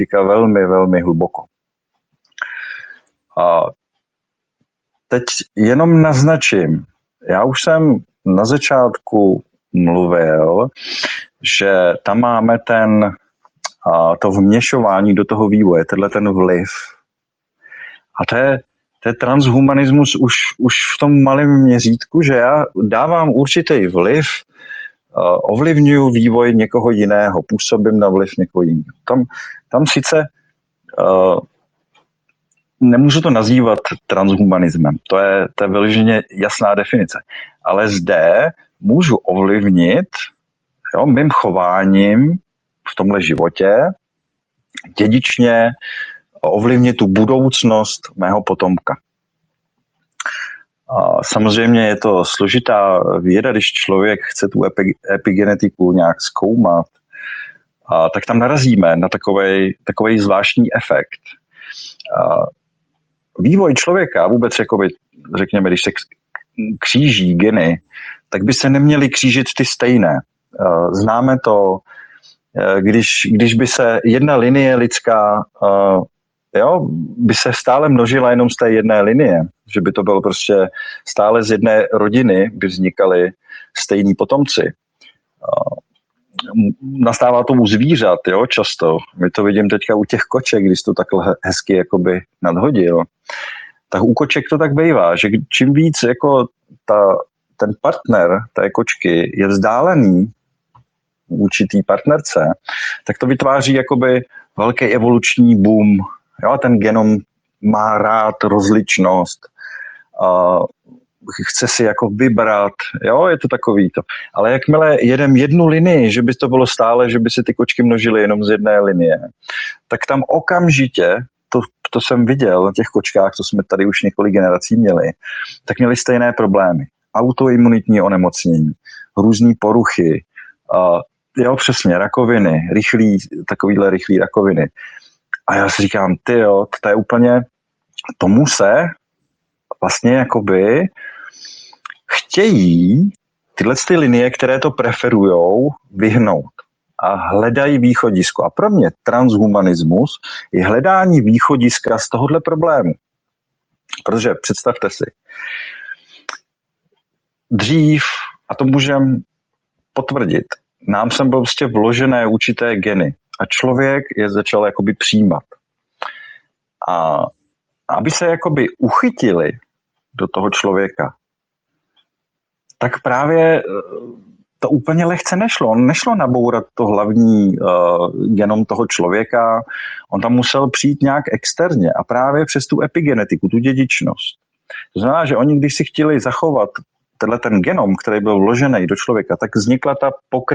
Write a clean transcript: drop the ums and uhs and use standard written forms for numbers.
říká velmi, velmi hluboko. A teď jenom naznačím, já už jsem na začátku mluvil, že tam máme to vměšování do toho vývoje, ten vliv. A to je transhumanismus už v tom malém měřítku, že já dávám určitý vliv, ovlivňuji vývoj někoho jiného, působím na vliv někoho jiného. Tam sice nemůžu to nazývat transhumanismem, to je vyloženě jasná definice, ale zde můžu ovlivnit mým chováním v tomhle životě dědičně ovlivnit tu budoucnost mého potomka. A samozřejmě je to složitá věda, když člověk chce tu epigenetiku nějak zkoumat, tak tam narazíme na takovej zvláštní efekt. Vývoj člověka, vůbec jakoby, řekněme, když se kříží geny, tak by se neměly křížit ty stejné. Známe to, když by se jedna linie lidská by se stále množila jenom z té jedné linie, že by to bylo prostě stále z jedné rodiny, by vznikaly stejní potomci. Nastává to u zvířat, často. My to vidím teďka u těch koček, když to takhle hezky jakoby nadhodil. Tak u koček to tak bývá, že čím víc jako ten partner té kočky je vzdálený vůči té partnerce, tak to vytváří jakoby velký evoluční boom. Ten genom má rád rozličnost, chce si jako vybrat, je to takový to. Ale jakmile jedem jednu linii, že by to bylo stále, že by se ty kočky množily jenom z jedné linie, tak tam okamžitě, to jsem viděl na těch kočkách, co jsme tady už několik generací měli, tak měli stejné problémy. Autoimunitní onemocnění, různý poruchy, přesně, rakoviny, takovýhle rychlý rakoviny. A já si říkám, to je úplně, tomu se vlastně jakoby chtějí tyhle linie, které to preferujou, vyhnout a hledají východisko. A pro mě transhumanismus je hledání východiska z tohohle problému. Protože představte si, dřív, a to můžeme potvrdit, nám sem prostě vložené určité geny a člověk je začal jakoby přijímat. A aby se jakoby uchytili do toho člověka, tak právě to úplně lehce nešlo. Nešlo nabourat to hlavní genom toho člověka, on tam musel přijít nějak externě a právě přes tu epigenetiku, tu dědičnost. To znamená, že oni, když si chtěli zachovat ten genom, který byl vložený do člověka, tak vznikla ta